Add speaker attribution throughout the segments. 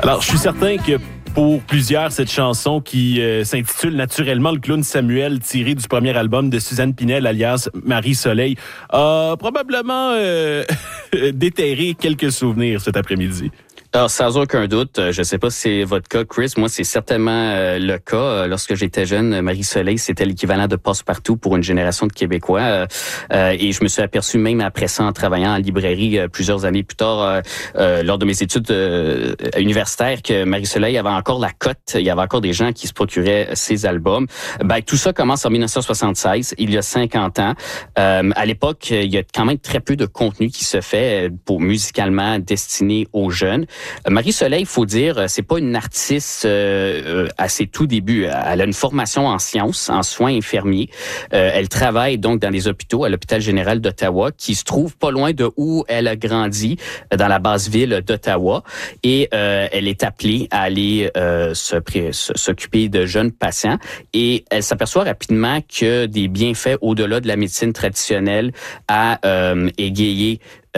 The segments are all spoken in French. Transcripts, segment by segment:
Speaker 1: Alors, je suis certain que pour plusieurs, cette chanson qui s'intitule naturellement Le clown Samuel, tirée du premier album de Suzanne Pinel, alias Marie-Soleil, a probablement déterré quelques souvenirs cet après-midi.
Speaker 2: Alors, sans aucun doute, je ne sais pas si c'est votre cas, Chris. Moi, c'est certainement le cas. Lorsque j'étais jeune, Marie-Soleil, c'était l'équivalent de passe-partout pour une génération de Québécois. Et je me suis aperçu même après ça, en travaillant en librairie plusieurs années plus tard, lors de mes études universitaires, que Marie-Soleil avait encore la cote. Il y avait encore des gens qui se procuraient ses albums. Tout ça commence en 1976, il y a 50 ans. À l'époque, il y a quand même très peu de contenu qui se fait pour musicalement destiné aux jeunes. Marie-Soleil, il faut dire, c'est pas une artiste à ses tout débuts. Elle a une formation en sciences, en soins infirmiers. Elle travaille donc dans les hôpitaux, à l'hôpital général d'Ottawa, qui se trouve pas loin de où elle a grandi, dans la basse ville d'Ottawa. Et elle est appelée à aller s'occuper de jeunes patients. Et elle s'aperçoit rapidement que des bienfaits au-delà de la médecine traditionnelle à égayer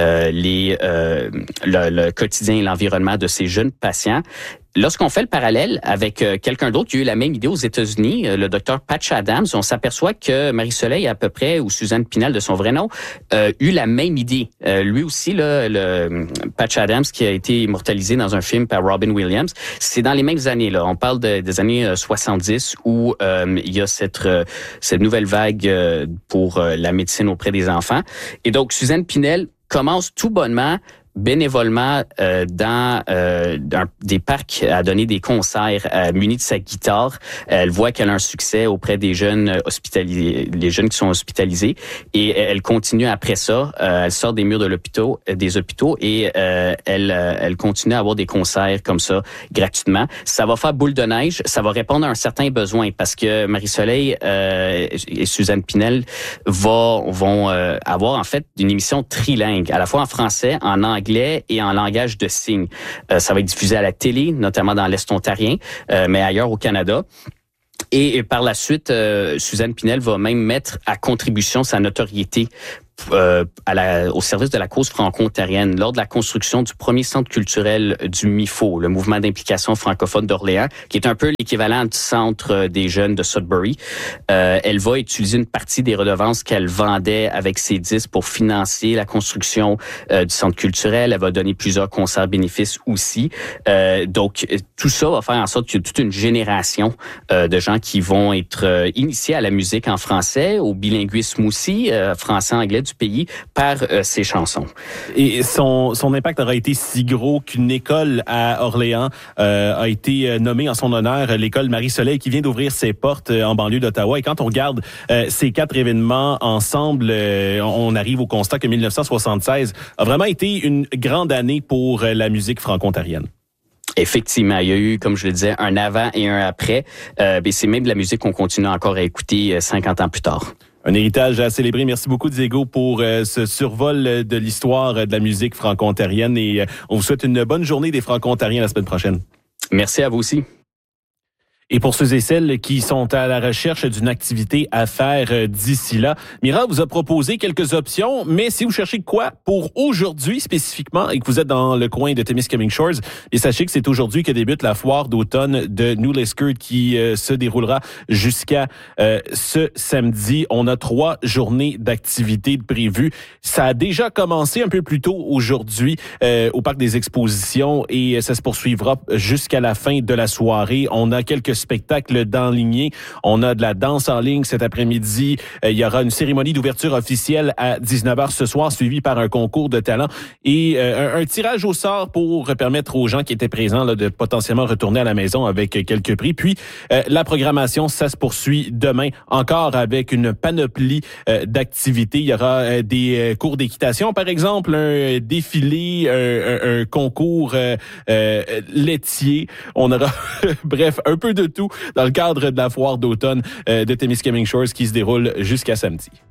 Speaker 2: le quotidien et l'environnement de ces jeunes patients. Lorsqu'on fait le parallèle avec quelqu'un d'autre qui a eu la même idée aux États-Unis, le docteur Patch Adams, on s'aperçoit que Marie-Soleil, à peu près, ou Suzanne Pinel de son vrai nom, eut la même idée. Lui aussi, le Patch Adams, qui a été immortalisé dans un film par Robin Williams, c'est dans les mêmes années. Là. On parle des années 70 où il y a cette nouvelle vague pour la médecine auprès des enfants. Et donc, Suzanne Pinel commence tout bonnement bénévolement dans des parcs à donner des concerts munis de sa guitare. Elle voit qu'elle a un succès auprès des jeunes hospitalisés, les jeunes qui sont hospitalisés, et elle continue après ça. Elle sort des murs des hôpitaux et elle continue à avoir des concerts comme ça gratuitement. Ça va faire boule de neige, ça va répondre à un certain besoin parce que Marie-Soleil et Suzanne Pinel vont avoir en fait une émission trilingue, à la fois en français, en anglais et en langage de signes. Ça va être diffusé à la télé, notamment dans l'Est ontarien, mais ailleurs au Canada. Et par la suite, Suzanne Pinel va même mettre à contribution sa notoriété au service de la cause franco-ontarienne lors de la construction du premier centre culturel du MIFO, le mouvement d'implication francophone d'Orléans, qui est un peu l'équivalent du centre des jeunes de Sudbury. Elle va utiliser une partie des redevances qu'elle vendait avec ses disques pour financer la construction du centre culturel. Elle va donner plusieurs concerts bénéfices aussi. Donc, tout ça va faire en sorte qu'il y a toute une génération de gens qui vont être initiés à la musique en français, au bilinguisme aussi, français-anglais du pays, par ses chansons.
Speaker 1: Et son impact aura été si gros qu'une école à Orléans a été nommée en son honneur, l'école Marie-Soleil, qui vient d'ouvrir ses portes en banlieue d'Ottawa. Et quand on regarde ces quatre événements ensemble, on arrive au constat que 1976 a vraiment été une grande année pour la musique franco-ontarienne.
Speaker 2: Effectivement, il y a eu, comme je le disais, un avant et un après. C'est même de la musique qu'on continue encore à écouter 50 ans plus tard.
Speaker 1: Un héritage à célébrer. Merci beaucoup, Diego, pour ce survol de l'histoire de la musique franco-ontarienne. Et on vous souhaite une bonne journée des franco-ontariens la semaine prochaine.
Speaker 2: Merci à vous aussi.
Speaker 1: Et pour ceux et celles qui sont à la recherche d'une activité à faire d'ici là, Mira vous a proposé quelques options, mais si vous cherchez quoi pour aujourd'hui spécifiquement et que vous êtes dans le coin de Témiscamingue Shores, et sachez que c'est aujourd'hui que débute la foire d'automne de New Liskeard qui se déroulera jusqu'à ce samedi. On a 3 journées d'activités prévues. Ça a déjà commencé un peu plus tôt aujourd'hui au Parc des Expositions et ça se poursuivra jusqu'à la fin de la soirée. On a quelques spectacles d'enligné. On a de la danse en ligne cet après-midi. Il y aura une cérémonie d'ouverture officielle à 19h ce soir, suivie par un concours de talent et un tirage au sort pour permettre aux gens qui étaient présents là, de potentiellement retourner à la maison avec quelques prix. Puis, la programmation, ça se poursuit demain, encore avec une panoplie d'activités. Il y aura des cours d'équitation, par exemple, un défilé, un concours laitier. On aura, bref, un peu de tout dans le cadre de la foire d'automne de Témiscamingue Shores qui se déroule jusqu'à samedi.